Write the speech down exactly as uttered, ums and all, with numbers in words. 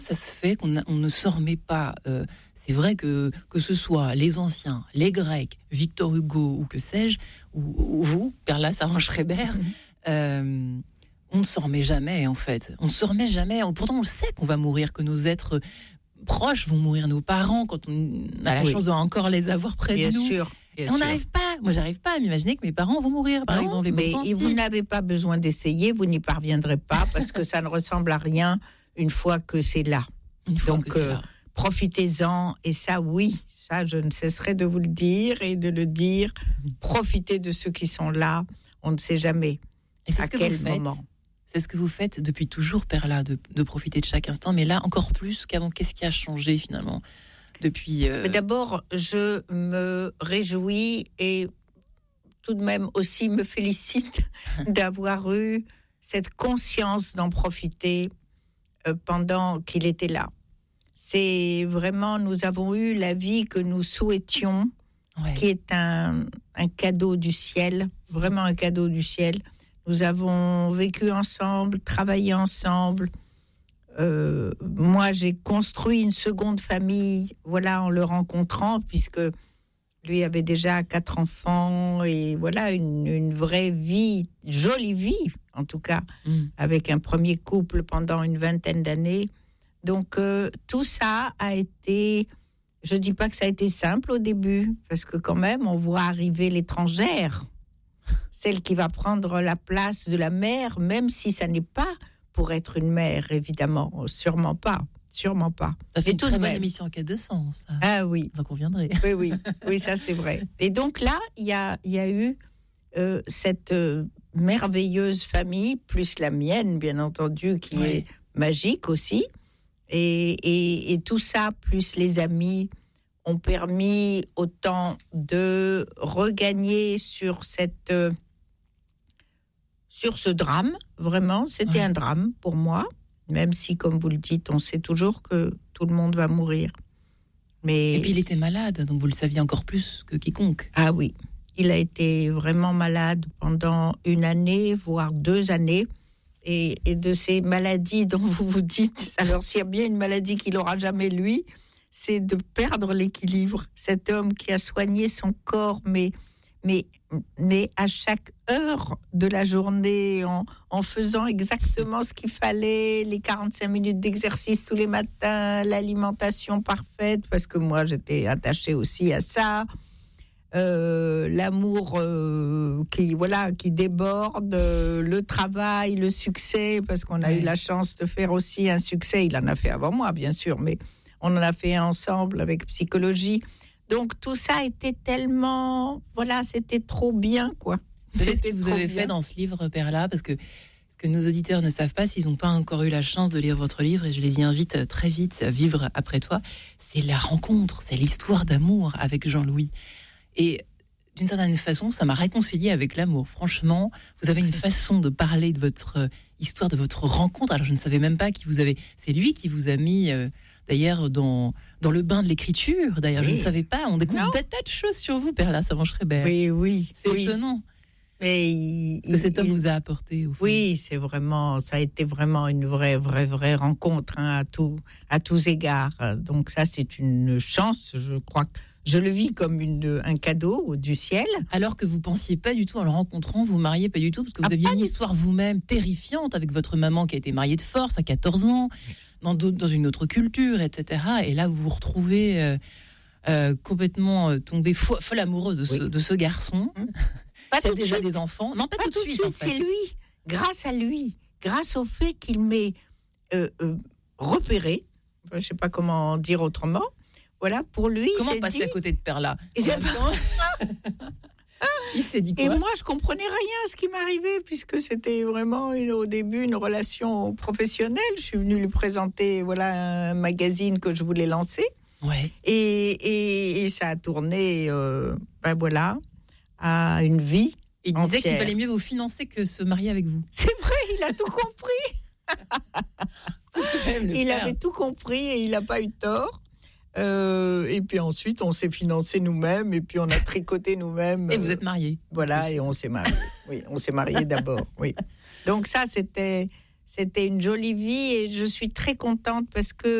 ça se fait qu'on a, on ne se remet pas euh, c'est vrai que, que ce soit les anciens, les Grecs, Victor Hugo ou que sais-je, ou, ou vous, Perla Sarrain-Schreiber, mmh. euh, on ne s'en remet jamais en fait. On ne se remet jamais. Pourtant, on sait qu'on va mourir, que nos êtres proches vont mourir, nos parents, quand on a la oui. chance de encore les avoir près bien de nous. Sûr, bien Et sûr. on n'arrive pas. Moi, j'arrive pas à m'imaginer que mes parents vont mourir, par non, exemple. Et mais pourtant, et si. vous n'avez pas besoin d'essayer, vous n'y parviendrez pas parce que ça ne ressemble à rien une fois que c'est là. Une fois Donc, que c'est euh, là. Profitez-en, et ça, oui, ça, je ne cesserai de vous le dire et de le dire. Profitez de ceux qui sont là, on ne sait jamais et c'est à ce que quel vous faites. moment. C'est ce que vous faites depuis toujours, Perla, de, de profiter de chaque instant, mais là, encore plus qu'avant. Qu'est-ce qui a changé, finalement, depuis... Euh... Mais d'abord, je me réjouis et tout de même aussi me félicite d'avoir eu cette conscience d'en profiter euh, pendant qu'il était là. C'est vraiment, nous avons eu la vie que nous souhaitions, ouais. ce qui est un, un cadeau du ciel, vraiment un cadeau du ciel. Nous avons vécu ensemble, travaillé ensemble. Euh, moi, j'ai construit une seconde famille, voilà, en le rencontrant, puisque lui avait déjà quatre enfants et voilà, une, une vraie vie, jolie vie, en tout cas, mmh. avec un premier couple pendant une vingtaine d'années. Donc, euh, tout ça a été... Je ne dis pas que ça a été simple au début, parce que quand même, on voit arriver l'étrangère, celle qui va prendre la place de la mère, même si ça n'est pas pour être une mère, évidemment. Sûrement pas, sûrement pas. Ça fait une très bonne émission en cas de sens. Ça. Ah oui. Ça conviendrait. Oui, oui, oui, ça c'est vrai. Et donc là, il y a, y a eu euh, cette euh, merveilleuse famille, plus la mienne, bien entendu, qui oui. est magique aussi. Et, et, et tout ça, plus les amis, ont permis autant de regagner sur, cette, euh, sur ce drame. Vraiment, c'était ouais. un drame pour moi, même si, comme vous le dites, on sait toujours que tout le monde va mourir. Mais et puis il était malade, donc vous le saviez encore plus que quiconque. Ah oui, il a été vraiment malade pendant une année, voire deux années. Et, et de ces maladies dont vous vous dites, alors s'il y a bien une maladie qu'il n'aura jamais lui, c'est de perdre l'équilibre. Cet homme qui a soigné son corps, mais, mais, mais à chaque heure de la journée, en, en faisant exactement ce qu'il fallait, les quarante-cinq minutes d'exercice tous les matins, l'alimentation parfaite, parce que moi j'étais attachée aussi à ça. Euh, l'amour euh, qui voilà qui déborde, euh, le travail, le succès, parce qu'on a ouais. eu la chance de faire aussi un succès. Il en a fait avant moi, bien sûr, mais on en a fait un ensemble avec psychologie. Donc tout ça était tellement, voilà, c'était trop bien, quoi. Vous savez ce que vous avez bien. fait dans ce livre, Perla, parce que ce que nos auditeurs ne savent pas, s'ils n'ont pas encore eu la chance de lire votre livre, et je les y invite très vite à vivre après toi, c'est la rencontre, c'est l'histoire d'amour avec Jean-Louis. Et d'une certaine façon, ça m'a réconciliée avec l'amour. Franchement, vous avez une façon de parler de votre histoire, de votre rencontre. Alors, je ne savais même pas qui vous avez... C'est lui qui vous a mis, euh, d'ailleurs, dans, dans le bain de l'écriture. D'ailleurs, oui. je ne savais pas. On découvre non. des tas de choses sur vous, Perla Sarrain-Schreiber. Oui, oui. C'est oui. étonnant. Mais il, ce que cet homme il, vous a apporté, au fond. Oui, c'est vraiment... Ça a été vraiment une vraie, vraie, vraie rencontre, hein, à, tout, à tous égards. Donc ça, c'est une chance, je crois que... Je le vis comme une, un cadeau du ciel. Alors que vous ne pensiez pas du tout, en le rencontrant, vous mariez pas du tout, parce que vous ah, aviez une histoire vous-même terrifiante avec votre maman qui a été mariée de force à quatorze ans, dans, dans une autre culture, et cetera. Et là, vous vous retrouvez euh, euh, complètement tombée fo- folle amoureuse de ce, oui. de ce garçon. Mmh. Pas qui tout a déjà suite. des enfants. Non, pas, pas tout, tout de suite. suite En fait. C'est lui, grâce à lui, grâce au fait qu'il m'ait euh, euh, repéré, je ne sais pas comment dire autrement. Voilà, pour lui, comment il s'est passer dit... à côté de Perla il s'est dit quoi? Et moi, je comprenais rien à ce qui m'arrivait, puisque c'était vraiment une, au début une relation professionnelle. Je suis venue lui présenter voilà un magazine que je voulais lancer. Ouais. Et, et, et ça a tourné, euh, ben voilà, à une vie. Il disait entière. Qu'il fallait mieux vous financer que se marier avec vous. C'est vrai, il a tout compris. Il faire. avait tout compris et il n'a pas eu tort. Euh, et puis ensuite, on s'est financé nous-mêmes et puis on a tricoté nous-mêmes. Et vous êtes mariés. Voilà, et on s'est mariés. Oui, on s'est mariés d'abord. Oui. Donc ça, c'était, c'était une jolie vie et je suis très contente parce que